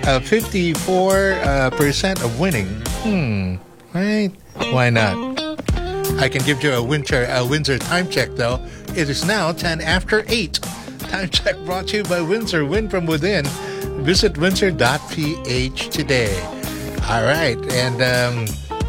54% of winning. Right? Why not? I can give you a Windsor time check, though. It is now 10 after 8. Time check brought to you by Windsor. Win from within. Visit windsor.ph today. All right. And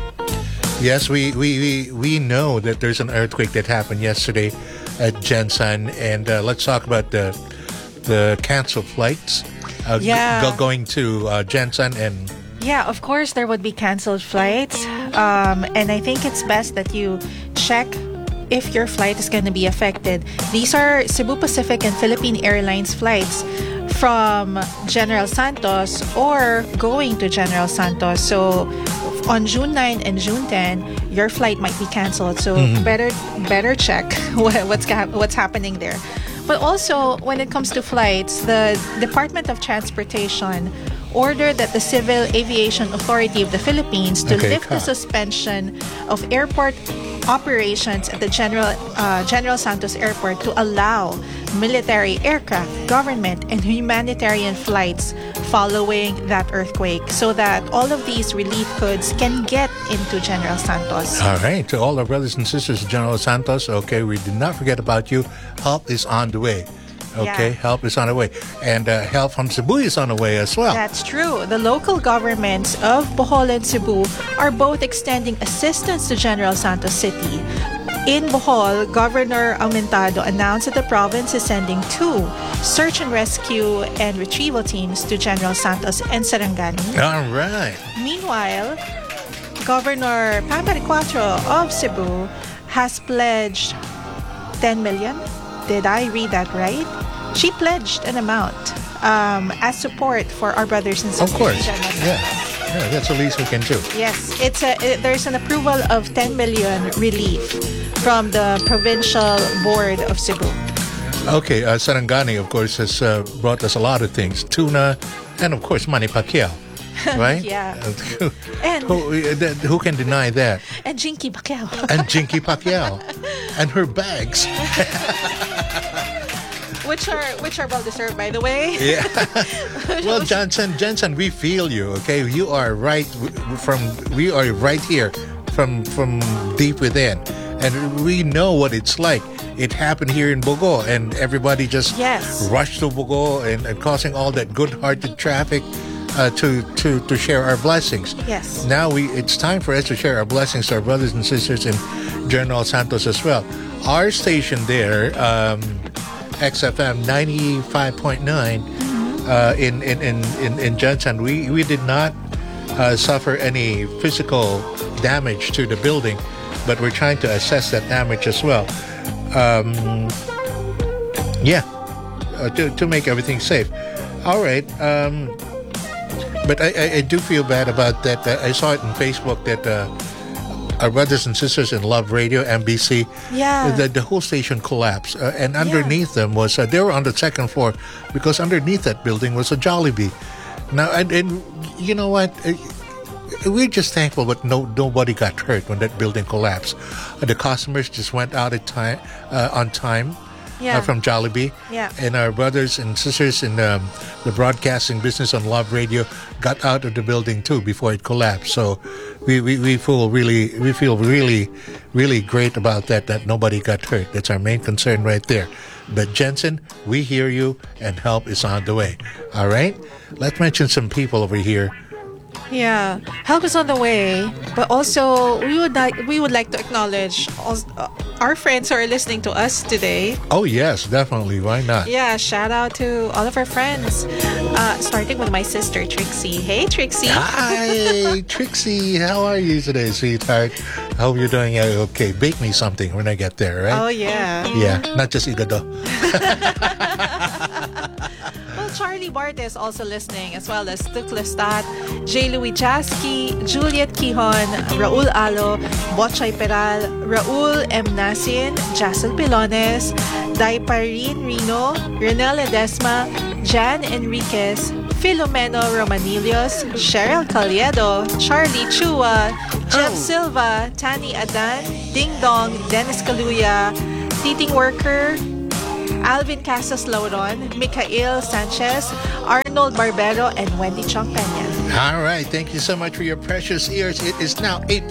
yes, we know that there's an earthquake that happened yesterday at Jensen. And let's talk about the canceled flights going to Jensen and... Yeah, of course, there would be canceled flights. And I think it's best that you check if your flight is going to be affected. These are Cebu Pacific and Philippine Airlines flights from General Santos or going to General Santos. So on June 9 and June 10, your flight might be canceled. So better check what's happening there. But also, when it comes to flights, the Department of Transportation ordered that the Civil Aviation Authority of the Philippines to lift the suspension of airport operations at the General Santos Airport to allow military aircraft, government, and humanitarian flights following that earthquake so that all of these relief goods can get into General Santos. All right. To all our brothers and sisters at General Santos, okay, we did not forget about you. Help is on the way. Okay, help is on the way. And help from Cebu is on the way as well. That's true. The local governments of Bohol and Cebu are both extending assistance to General Santos City. In Bohol, Governor Aumentado announced that the province is sending 2 search and rescue and retrieval teams to General Santos and Sarangani. All right. Meanwhile, Governor Pamela Cuatro of Cebu has pledged 10 million. Did I read that right? She pledged an amount as support for our brothers and sisters. Of course. Yeah, that's the least we can do. Yes, there's an approval of 10 million relief from the Provincial Board of Cebu. Okay, Sarangani, of course, has brought us a lot of things. Tuna and, of course, Manny Pacquiao. Right? Yeah. And who can deny that? And Jinky Pacquiao. And Jinky Pacquiao. And her bags. Which are well deserved, by the way. Yeah. Well, Jensen, we feel you. Okay, you are right. We are right here, from deep within, and we know what it's like. It happened here in Bogo, and everybody just rushed to Bogo and causing all that good-hearted traffic to share our blessings. Yes. Now it's time for us to share our blessings to our brothers and sisters in General Santos as well. Our station there, XFM 95.9 in Jensen, we did not suffer any physical damage to the building, but we're trying to assess that damage as well. To make everything safe. All right. But I do feel bad about that. I saw it on Facebook that our brothers and sisters in Love Radio, MBC, the whole station collapsed. And underneath them was, they were on the second floor because underneath that building was a Jollibee. Now, and you know what? We're just thankful that nobody got hurt when that building collapsed. The customers just went out on time. From Jollibee. Yeah. And our brothers and sisters in the broadcasting business on Love Radio got out of the building too before it collapsed. So we feel really great about that nobody got hurt. That's our main concern right there. But Jensen, we hear you and help is on the way. All right? Let's mention some people over here. Yeah, help is on the way, but also we would like to acknowledge our friends who are listening to us today. Oh yes, definitely. Why not? Yeah, shout out to all of our friends, starting with my sister Trixie. Hey Trixie. Hi Trixie, how are you today, sweetheart? I hope you're doing okay. Bake me something when I get there, right? Oh yeah. Yeah, not just igado. Well, Charlie Bart is also listening, as well as Tuklestat, J. Louis Jaski, Juliet Kihon, Raul Alo, Bochay Peral, Raul M. Nasin, Jassel Pilones, Daiparin Rino, Renel Ledesma, Jan Enriquez, Filomeno Romanilios, Cheryl Caliedo, Charlie Chua, Jeff Silva, Tani Adan, Ding Dong, Dennis Kaluya, Titing Worker, Alvin Casas Lauron, Micael Sanchez, Arnold Barbero, and Wendy Chong Peña. All right. Thank you so much for your precious ears. It is now 8:40.